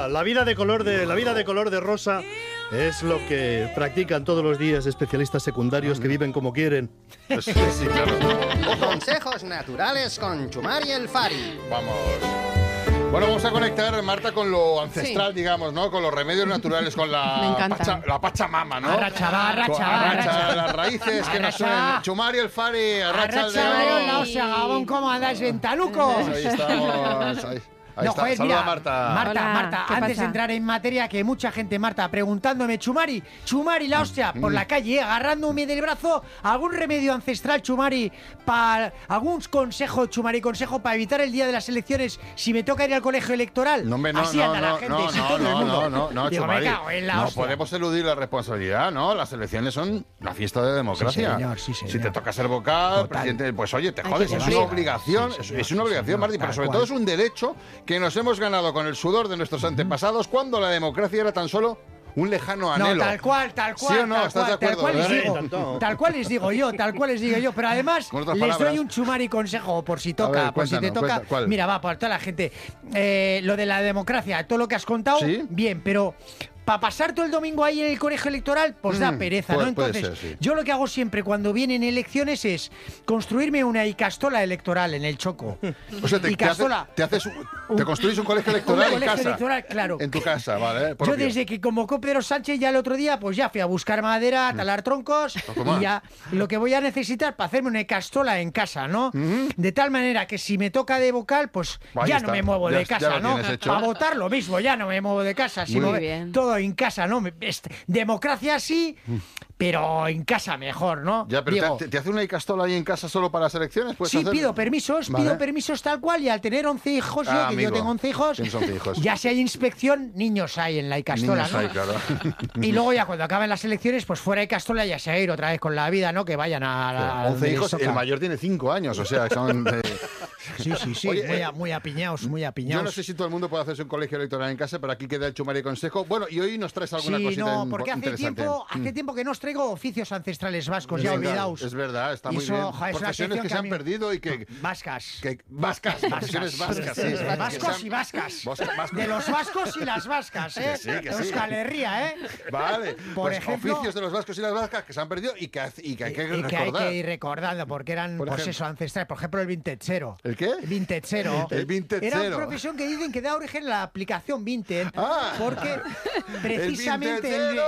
la vida de color de rosa es lo que practican todos los días especialistas secundarios que viven como quieren. Sí, claro. Consejos naturales con Chumari el Fari. Vamos. Bueno, vamos a conectar, Marta, con lo ancestral, digamos, ¿no? Con los remedios naturales, con la Pachamama, ¿no? Arracha, las raíces que nos suenan. Chumari el Fari, arracha el Arracha, dedo. o sea, Gabón, ¿cómo andáis, ventanucos? Ahí estamos, ahí No, está. joder, Saluda, mira, Marta. Hola, Marta, ¿qué antes pasa? de entrar en materia, que mucha gente, Marta, preguntándome, Chumari, la hostia, por la calle, agarrándome del brazo, algún remedio ancestral, Chumari, algún consejo, Chumari, consejo para evitar el día de las elecciones si me toca ir al colegio electoral. No, hombre, no, Así anda la gente, si todo el mundo. no, Digo, Chumari, me cago en la no hostia. podemos eludir la responsabilidad, ¿no? Las elecciones son la fiesta de democracia. Sí, señor. Si te toca ser vocal, Total. presidente, pues oye, te Hay jodes, que es cumplir. una obligación, Sí, señor, es una obligación, señor, Martín, pero tal sobre cual. todo es un derecho que nos hemos ganado con el sudor de nuestros antepasados cuando la democracia era tan solo un lejano anhelo. No, tal cual, ¿Sí o no? ¿Estás de acuerdo? tal cual les digo yo, pero además Con otras les palabras. doy un Chumari consejo por si A toca, ver, por si te cuéntanos, toca. ¿cuál? Mira, va, por toda la gente. Lo de la democracia, todo lo que has contado, ¿Sí? bien, pero para pasar todo el domingo ahí en el colegio electoral, pues da pereza, ¿no? puede Entonces, ser, sí. yo lo que hago siempre cuando vienen elecciones es construirme una icastola electoral en el Choco. O sea, te construís un colegio electoral Un en colegio casa. electoral, claro. En tu casa, vale. Yo propio. desde que convocó Pedro Sánchez ya el otro día, pues ya fui a buscar madera, a talar troncos toma. y ya lo que voy a necesitar para hacerme una castola en casa, ¿no? De tal manera que si me toca de vocal, pues Ahí ya está. no me muevo Ya- de ya casa, lo ¿no? tienes hecho. Para votar lo mismo, ya no me muevo de casa. Muy bien. Todo en casa, ¿no? Democracia sí, pero en casa mejor, ¿no? Ya, pero Digo, ¿te hace una icastola ahí en casa solo para las elecciones? ¿Puedes sí, hacer? pido permisos tal cual, y al tener 11 hijos, yo, que amigo, yo tengo 11 hijos, tienes 11 hijos. ya si hay inspección, niños hay en la Icastola, Niños ¿no? hay, claro. Y luego ya cuando acaben las elecciones, pues fuera de Castola ya se va a ir otra vez con la vida, ¿no? Que vayan a 11 donde les hijos, toca. el mayor tiene 5 años, o sea, son... Sí, Oye, muy apiñados, muy Yo apiñados. no sé si todo el mundo puede hacerse un colegio electoral en casa, pero aquí queda el Chumari consejo. Bueno, y hoy nos traes alguna Sí, cosita no, porque hace interesante. tiempo que no os traigo oficios ancestrales vascos, ya Venga, olvidaos. Es verdad, está Y muy eso, bien. joder, es una Profesiones sección que que se a han mí- perdido y que... Vascas. Vascas, profesiones vascas, sí. Vascos y vascas. De los vascos y las vascas, ¿eh? Que sí, que sí. Euskal Herria, ¿eh? Vale, Por pues ejemplo- oficios de los vascos y las vascas que se han perdido y que hay que Y que hay recordar. que ir recordando porque eran, Por pues ejemplo. eso, ancestrales. Por ejemplo, el vintechero. ¿El qué? El vintechero. El vintechero. Era una profesión que dicen que da origen a la aplicación Vinted. Ah. Porque precisamente ¡El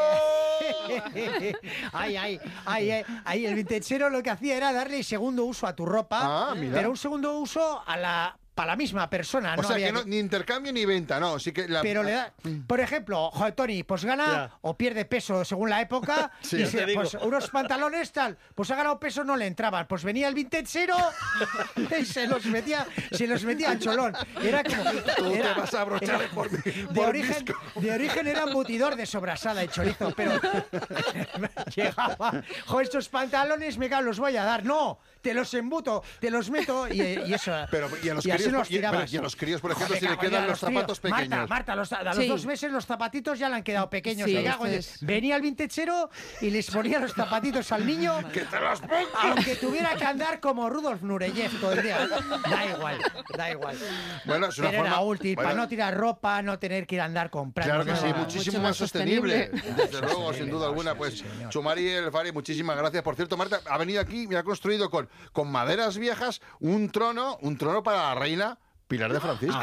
Ahí, el vintechero lo que hacía era darle segundo uso a tu ropa, Ah, mira. pero un segundo uso para la misma persona. O sea, había que no, ni intercambio ni venta, no. Sí que la... Pero le da, por ejemplo, joder, Tony, pues gana Ya. o pierde peso según la época. Sí, y ya te digo. pues unos pantalones tal, pues ha ganado peso, no le entraban. Pues venía el vintechero y se los metía al cholón. Era como Tú te vas a abrochar por mí. de origen era embutidor de sobrasada y chorizo, pero llegaba, joder, estos pantalones me cago, los voy a dar. No, te los embuto, te los meto y eso. Pero, y a los así críos, los tirabas. y a los críos, por ejemplo, Joder, si le cago, quedan ya los críos. zapatos pequeños. Marta, a los Sí. 2 meses los zapatitos ya le han quedado pequeños. Sí, me cago en- esto es- Venía el vintechero y les ponía los zapatitos al niño, ¡Que te los pongo! aunque tuviera que andar como Rudolf Nureyev todo el día. Da igual. Bueno, es una Pero forma... era útil, bueno, para no tirar ropa, no tener que ir a andar comprando. Claro que sí, nada. muchísimo Mucho más más sostenible. sostenible. Desde luego, sin duda alguna. Pues Chumari el Fari, muchísimas gracias. Por cierto, Marta ha venido aquí y ha construido con maderas viejas un trono para la reina Pilar de Francisco.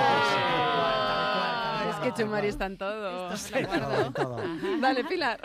Es que Chumari está en todo. ¿de acuerdo? en todo. Ajá. Dale, Pilar.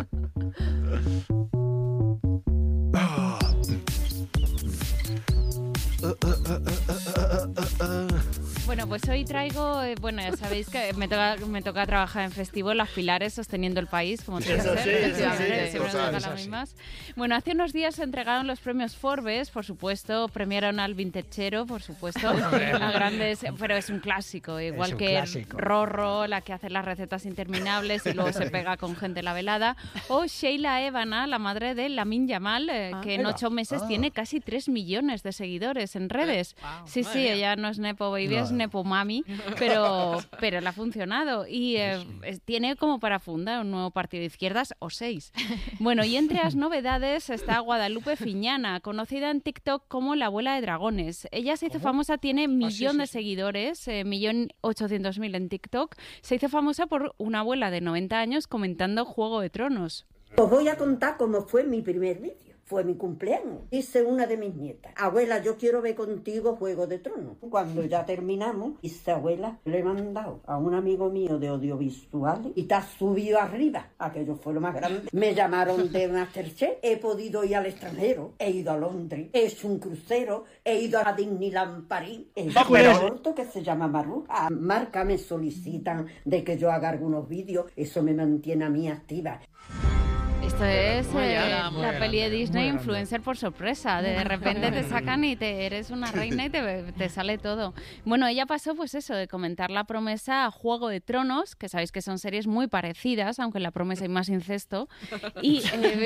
Bueno, pues hoy traigo, bueno, ya sabéis que me toca trabajar en Festivo Las Pilares sosteniendo el país, como tiene que Eso ser, sí, efectivamente, eso sí, siempre total. nos tocan las mismas. Bueno, hace unos días se entregaron los premios Forbes, por supuesto, premiaron al vintechero, por supuesto, a grandes, pero es un clásico, igual un que clásico. Rorro, la que hace las recetas interminables y luego se pega con gente en la velada, o Sheila Evana, la madre de Lamine Yamal, que en 8 meses tiene casi 3 millones de seguidores en redes. Sí, ella no es Nepo Baby, es nepomami, pero le ha funcionado. Y tiene como para fundar un nuevo partido de izquierdas o 6. Bueno, y entre las novedades está Guadalupe Fiñana, conocida en TikTok como la abuela de dragones. Ella se hizo famosa, tiene 1.000.000 de seguidores, 1.800.000 en TikTok. Se hizo famosa por una abuela de 90 años comentando Juego de Tronos. Os voy a contar cómo fue mi primer vídeo. Fue mi cumpleaños. Dice una de mis nietas: abuela, yo quiero ver contigo Juego de Tronos. Cuando ya terminamos, dice: abuela, le he mandado a un amigo mío de audiovisuales y te has subido arriba. Aquello fue lo más grande. Me llamaron de Masterchef. He podido ir al extranjero. He ido a Londres. He hecho un crucero. He ido a Disneyland París. He hecho un aborto que se llama Maru. A marca me solicitan de que yo haga algunos vídeos. Eso me mantiene a mí activa. Esto es la peli de Disney, Influencer por sorpresa. De repente te sacan y eres una reina y te sale todo. Bueno, ella pasó pues eso, de comentar la promesa a Juego de Tronos, que sabéis que son series muy parecidas, aunque en la promesa hay más incesto. Y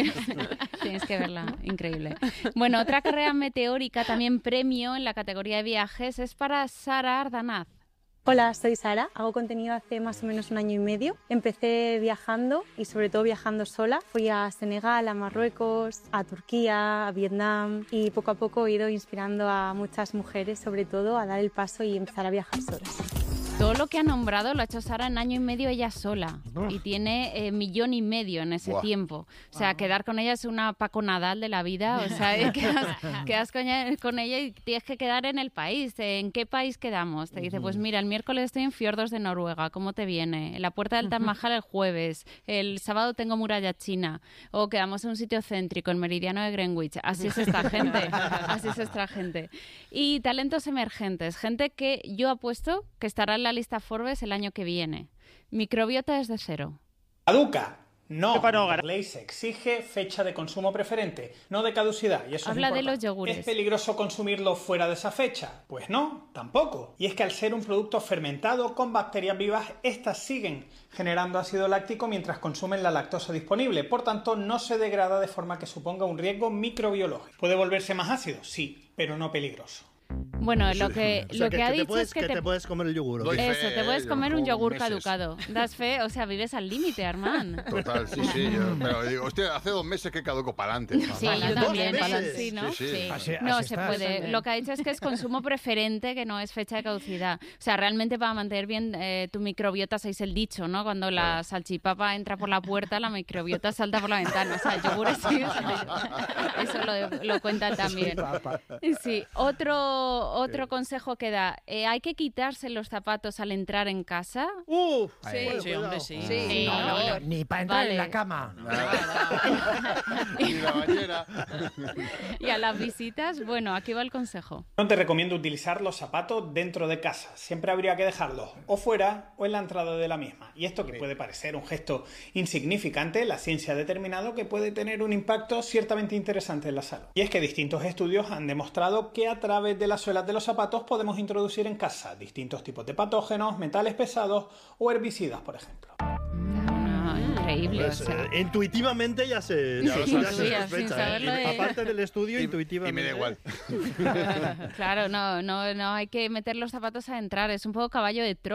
tienes que verla, increíble. Bueno, otra carrera meteórica, también premio en la categoría de viajes, es para Sara Ardanaz. Hola, soy Sara, hago contenido hace más o menos 1 año y medio. Empecé viajando y sobre todo viajando sola. Fui a Senegal, a Marruecos, a Turquía, a Vietnam y poco a poco he ido inspirando a muchas mujeres sobre todo a dar el paso y empezar a viajar solas. Todo lo que ha nombrado lo ha hecho Sara en 1 año y medio ella sola y tiene 1,5 millones en ese tiempo. O sea, quedar con ella es una Paco Nadal de la vida. O sea, quedas con ella y tienes que quedar en el país. ¿En qué país quedamos? Te dice, pues mira, el miércoles estoy en Fiordos de Noruega. ¿Cómo te viene? En la Puerta del Taj Mahal el jueves. El sábado tengo muralla china. O quedamos en un sitio céntrico, en Meridiano de Greenwich. Así es esta gente. Así es esta gente. Y talentos emergentes. Gente que yo apuesto que estará en la lista Forbes el año que viene. Microbiota desde cero. Caduca. No. La ley se exige fecha de consumo preferente, no de caducidad. Y eso Habla es de los yogures. ¿Es peligroso consumirlo fuera de esa fecha? Pues no, tampoco. Y es que al ser un producto fermentado con bacterias vivas, estas siguen generando ácido láctico mientras consumen la lactosa disponible. Por tanto, no se degrada de forma que suponga un riesgo microbiológico. ¿Puede volverse más ácido? Sí, pero no peligroso. Bueno, lo que ha dicho es que te puedes comer el yogur. Eso, te puedes comer un yogur caducado. Das fe, o sea, vives al límite, Armand. Total, sí. Pero digo, hostia, hace 2 meses que caduco para adelante. Sí, yo también. Sí, ¿no? Sí. No, se puede. Lo que ha dicho es que es consumo preferente, que no es fecha de caducidad. O sea, realmente para mantener bien tu microbiota, sabéis el dicho, ¿no? Cuando la salchipapa entra por la puerta, la microbiota salta por la ventana. O sea, el yogur es eso lo cuenta también. Sí, otro consejo que da, hay que quitarse los zapatos al entrar en casa. Sí, hombre, sí. No, ni para entrar en la cama. Y la bañera. Y a las visitas, bueno, aquí va el consejo. No te recomiendo utilizar los zapatos dentro de casa. Siempre habría que dejarlos o fuera o en la entrada de la misma. Y esto que puede parecer un gesto insignificante, la ciencia ha determinado que puede tener un impacto ciertamente interesante en la salud. Y es que distintos estudios han demostrado que a través de las suelas de los zapatos podemos introducir en casa distintos tipos de patógenos, metales pesados o herbicidas, por ejemplo. Increíble. Pues, intuitivamente ya se sospecha. Aparte del estudio, intuitivamente. Y me da igual. Claro, no hay que meter los zapatos a entrar. Es un poco caballo de Troya.